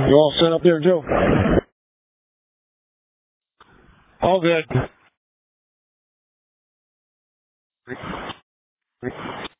You all set up there, Joe? All good.